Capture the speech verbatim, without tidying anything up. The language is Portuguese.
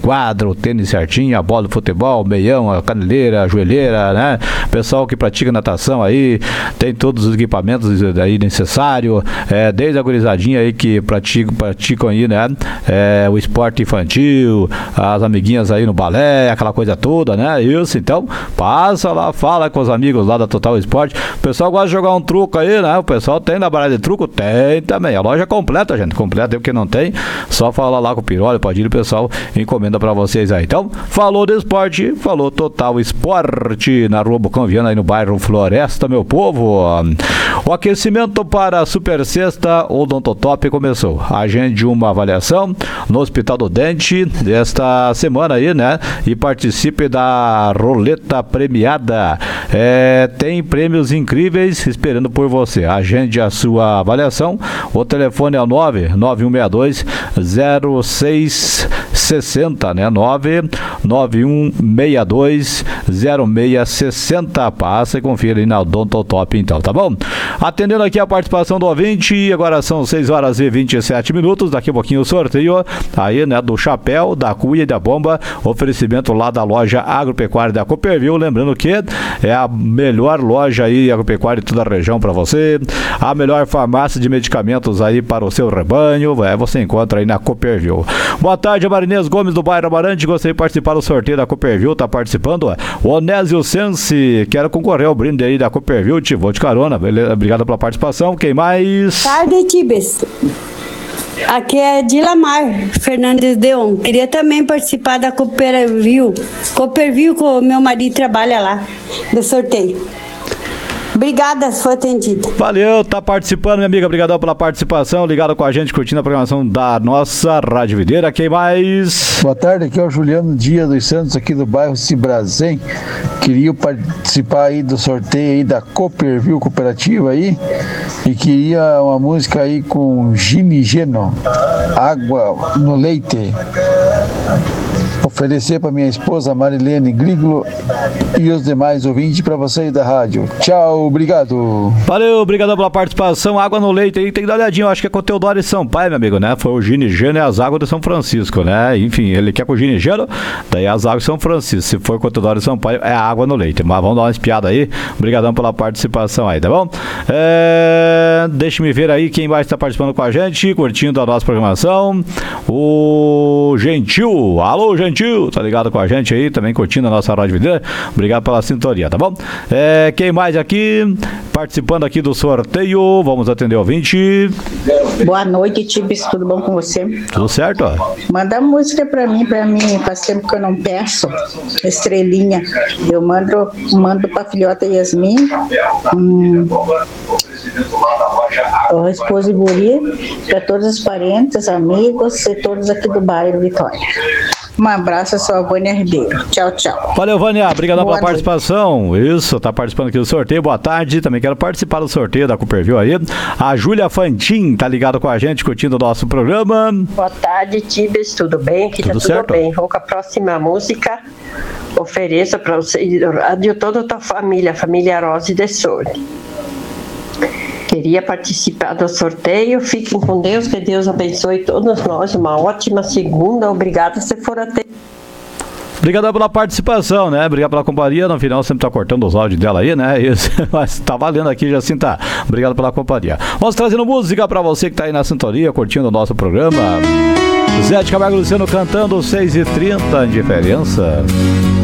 quadro, o tênis certinho, a bola de futebol, o meião, a caneleira, a joelheira, né? Pessoal que pratica natação aí, tem todos os equipamentos aí necessários, é, desde a gurizadinha aí que praticam, praticam aí, né? É, o esporte infantil, as amiguinhas aí no balé, aquela coisa toda, né? Isso, então, passa lá, fala com os amigos lá da Total Esporte. O pessoal gosta de jogar um truco aí, né? O pessoal tem na barra de truco? Tem também. A loja é completa, gente. Completa, o que não tem, só fala lá com o Piroli, pode ir, o pessoal encomenda pra vocês aí. Então, falou de esporte, falou Total Esporte, na Rua Bocão Viana, aí no bairro Floresta, meu povo. O aquecimento para a Super Sexta Odontotop começou. Agende uma avaliação no Hospital do Dente desta semana aí, né? E participe da roleta premiada. É, tem prêmios incríveis esperando por você. Agende a sua avaliação. O telefone é o nove nove um seis dois zero seis seis zero, né? nove nove um seis dois zero seis seis zero. Passa e confira aí na Odontotop então, tá bom? Atendendo aqui a participação do ouvinte, agora são seis horas e vinte e sete minutos, daqui a pouquinho o sorteio aí, né, do chapéu, da cuia e da bomba, oferecimento lá da loja agropecuária da Cooperville, lembrando que é a melhor loja aí agropecuária de toda a região para você, a melhor farmácia de medicamentos aí para o seu rebanho, é, você encontra aí na Cooperville. Boa tarde, Marinês Gomes do bairro Amarante, gostaria de participar do sorteio da Cooperville, tá participando o Onésio Sense, quero concorrer ao brinde aí da Cooperville, te vou de carona, beleza? Obrigado pela participação, quem mais? Tarde, Tibes. Aqui é Dilamar Fernandes Deon. Queria também participar da Cooperville. Cooperville, que o meu marido trabalha lá, do sorteio. Obrigada, foi atendida. Valeu, tá participando, minha amiga. Obrigadão pela participação. Ligado com a gente, curtindo a programação da nossa Rádio Videira. Quem mais? Boa tarde, aqui é o Juliano Dias dos Santos, aqui do bairro Cibrazen. Queria participar aí do sorteio aí da Cooperville Cooperativa aí. E queria uma música aí com Gini Geno, Água no Leite. Oferecer para minha esposa Marilene Griglo e os demais ouvintes para vocês da rádio. Tchau, obrigado. Valeu, obrigado pela participação. Água no leite aí, tem que dar uma olhadinha. Eu acho que é com o Teodoro Sampaio, meu amigo, né? Foi o Gini Geno e as águas de São Francisco, né? Enfim, ele quer com o Gini Geno, daí as águas de São Francisco. Se for com o Teodoro Sampaio, é água no leite. Mas vamos dar uma espiada aí. Obrigadão pela participação aí, tá bom? É... Deixa-me ver aí quem mais está participando com a gente, curtindo a nossa programação. O Gentil. Alô, Gentil. Tá ligado com a gente aí, também curtindo a nossa Rádio Videira. Obrigado pela sintonia, tá bom? É, quem mais aqui, participando aqui do sorteio, vamos atender o ouvinte. Boa noite, Tibes, tudo bom com você? Tudo certo, ó. Manda música pra mim, pra mim, faz tempo que eu não peço, estrelinha. Eu mando, mando pra filhota Yasmin, hum, o esposo e guri, pra todos os parentes, amigos e todos aqui do bairro Vitória. Um abraço, eu sou a Vânia Ribeiro. Tchau, tchau. Valeu, Vânia. Obrigado pela participação. Isso, tá participando aqui do sorteio. Boa tarde. Também quero participar do sorteio da Cooperville aí. A Júlia Fantin tá ligado com a gente, curtindo o nosso programa. Boa tarde, Tibes. Tudo bem? Aqui tudo tá tudo certo? Bem. Vou com a próxima música. Ofereço para você de toda a tua família, a família Rose de Sole. Queria participar do sorteio. Fiquem com Deus, que Deus abençoe todos nós. Uma ótima segunda. Obrigada se for até. Obrigado pela participação, né? Obrigado pela companhia. No final sempre tá cortando os áudios dela aí, né? Isso. Mas tá valendo aqui, Jacinta. Obrigado pela companhia. Vamos trazendo música pra você que tá aí na sintonia, curtindo o nosso programa. Zé de Camargo Luciano cantando seis e trinta, Indiferença.